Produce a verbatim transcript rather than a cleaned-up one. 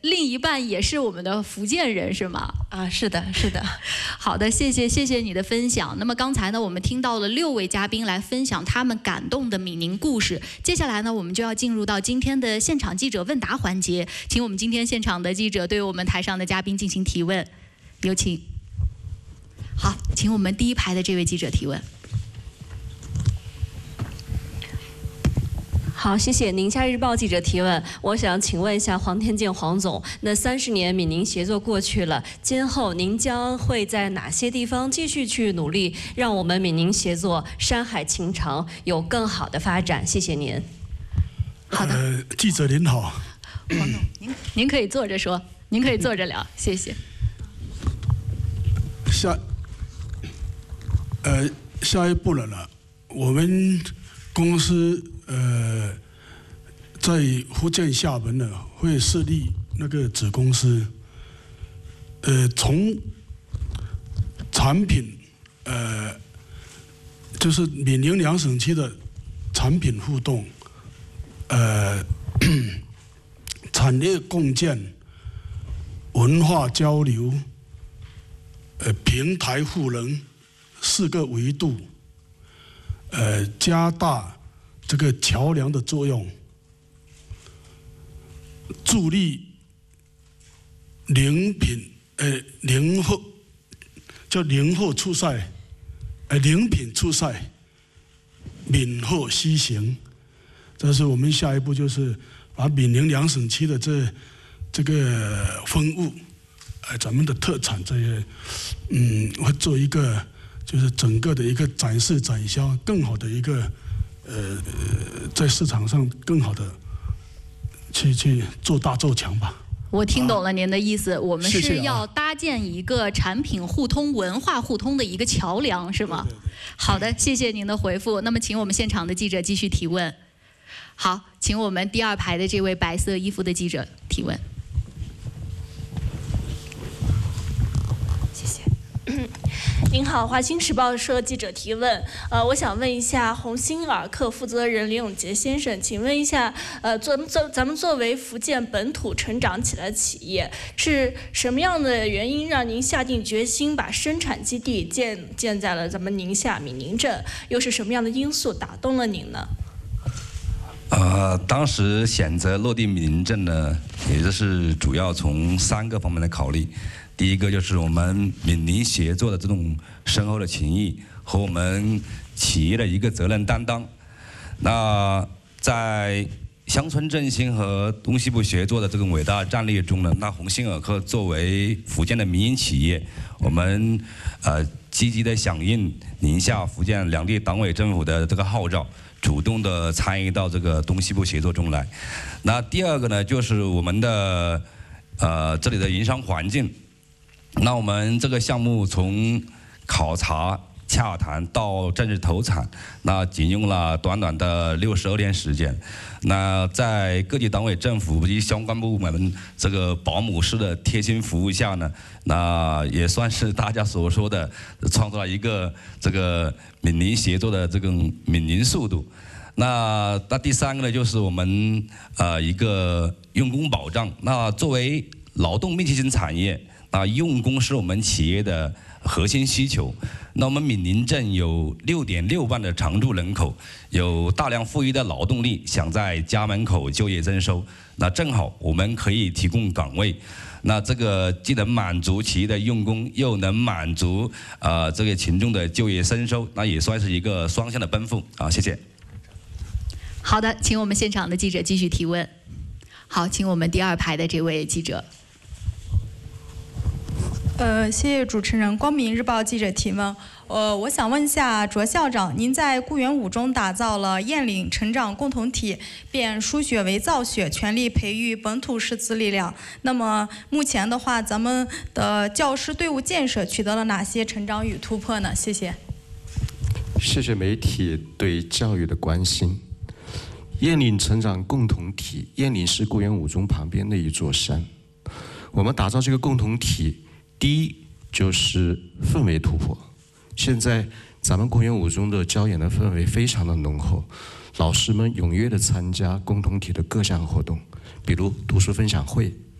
另一半也是我们的福建人，是吗？ 啊，是的，是的。 好的，谢谢，谢谢你的分享。那么刚才呢，我们听到了六位嘉宾来分享他们感动的闽宁故事。接下来呢，我们就要进入到今天的现场记者问答环节，请我们今天现场的记者对我们台上的嘉宾进行提问，有请。好，请我们第一排的这位记者提问。 好，谢谢宁夏日报记者提问。我想请问一下黄天健黄总，那三十年闽宁协作过去了，今后您将会在哪些地方继续去努力，让我们闽宁协作山海情长有更好的发展？谢谢您。 好的， 呃、记者您好， 黄总，您您可以坐着说，您可以坐着聊，谢谢。 下，呃，下一步了呢，我们公司。呃，在福建厦门呢，会设立那个子公司。呃，从产品，呃，就是闽宁两省区的产品互动，呃，产业共建、文化交流、呃，平台赋能四个维度，呃，加大。这个桥梁的作用，助力零品呃零后叫零后出赛，呃零品出赛，闽后西行。这是我们下一步就是把闽宁两省区的这这个风物，呃咱们的特产这些，嗯，会做一个就是整个的一个展示展销，更好的一个。呃，在市场上更好的去去做大做强吧。 我听懂了您的意思，啊、我们是是要搭建一个产品互通、文化互通的一个桥梁，是吗？ 对对对好的，谢谢您的回复。那么，请我们现场的记者继续提问。好，请我们第二排的这位白色衣服的记者提问。 谢谢。您好，华新时报社记者提问。呃，我想问一下鸿星尔克负责人林永杰先生，请问一下，呃，作作咱们作为福建本土成长起来的企业，是什么样的原因让您下定决心把生产基地建建在了咱们宁夏闽宁镇？又是什么样的因素打动了您呢？ 呃，当时选择落地闽宁镇呢，也就是主要从三个方面来考虑。第一个就是我们闽宁协作的这种深厚的情谊和我们企业的一个责任担当。那在乡村振兴和东西部协作的这种伟大战略中呢，那鸿星尔克作为福建的民营企业，我们呃积极的响应宁夏、福建两地党委政府的这个号召，主动的参与到这个东西部协作中来。那第二个呢，就是我们的呃这里的营商环境。那我们这个项目从考察、洽谈到正式投产，那仅用了短短的六十二天时间。那在各级党委政府及相关部门这个保姆式的贴心服务下呢，那也算是大家所说的创造了一个这个闽宁协作的这种闽宁速度。那那第三个呢，就是我们呃一个用工保障。那作为劳动密集型产业。啊，用工是我们企业的核心需求。那我们闽宁镇有六点六万的常住人口，有大量富裕的劳动力想在家门口就业增收。那正好我们可以提供岗位，那这个既能满足企业的用工，又能满足呃这个群众的就业增收，那也算是一个双向的奔赴啊。谢谢。 好的，请我们现场的记者继续提问。好，请我们第二排的这位记者。 呃，谢谢主持人。光明日报记者提问，呃，我想问一下卓校长，您在顾源五中打造了雁岭成长共同体，变输血为造血，全力培育本土师资力量。那么目前的话，咱们的教师队伍建设取得了哪些成长与突破呢？谢谢。 谢谢媒体对教育的关心。雁岭成长共同体，雁岭是顾源五中旁边的一座山。我们打造这个共同体。第一就是氛围突破，现在咱们顾源五中的教研的氛围非常的浓厚，老师们踊跃的参加共同体的各项活动，比如读书分享会、